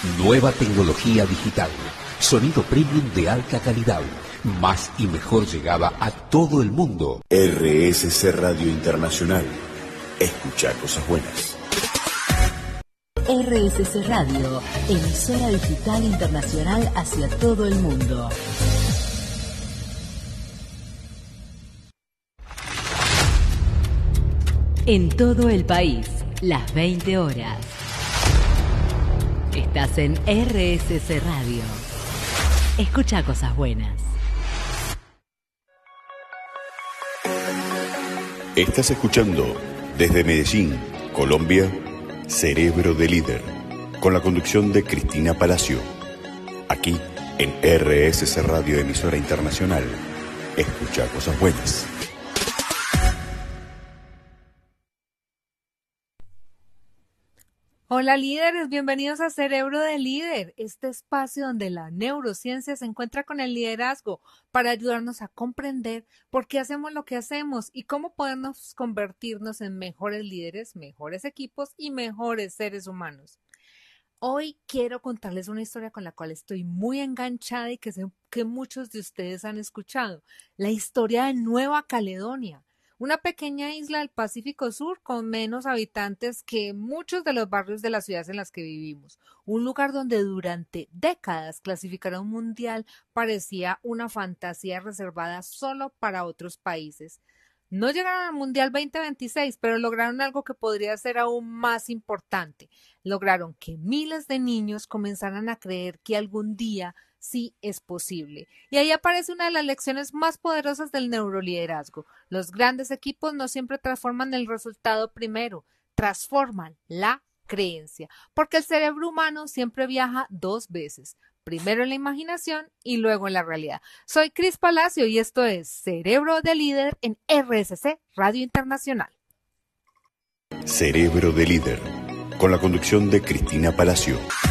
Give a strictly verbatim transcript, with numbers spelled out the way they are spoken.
Nueva tecnología digital, sonido premium de alta calidad, más y mejor llegada a todo el mundo. R S C Radio Internacional. Escucha cosas buenas. R S C Radio, emisora digital internacional hacia todo el mundo. En todo el país, las veinte horas. Estás en R S C Radio. Escucha cosas buenas. Estás escuchando desde Medellín, Colombia, Cerebro de Líder, con la conducción de Cristina Palacio. Aquí en R S C Radio, emisora internacional. Escucha cosas buenas. Hola líderes, bienvenidos a Cerebro de Líder, este espacio donde la neurociencia se encuentra con el liderazgo para ayudarnos a comprender por qué hacemos lo que hacemos y cómo podemos convertirnos en mejores líderes, mejores equipos y mejores seres humanos. Hoy quiero contarles una historia con la cual estoy muy enganchada y que sé que muchos de ustedes han escuchado, la historia de Nueva Caledonia. Una pequeña isla del Pacífico Sur con menos habitantes que muchos de los barrios de las ciudades en las que vivimos. Un lugar donde durante décadas clasificar a un mundial parecía una fantasía reservada solo para otros países. No llegaron al Mundial veinte veintiséis, pero lograron algo que podría ser aún más importante. Lograron que miles de niños comenzaran a creer que algún día sí es posible. Y ahí aparece una de las lecciones más poderosas del neuroliderazgo. Los grandes equipos no siempre transforman el resultado primero, transforman la creencia, porque el cerebro humano siempre viaja dos veces, primero en la imaginación y luego en la realidad. Soy Cris Palacio y esto es Cerebro de Líder en R S C Radio Internacional. Cerebro de Líder, con la conducción de Cristina Palacio.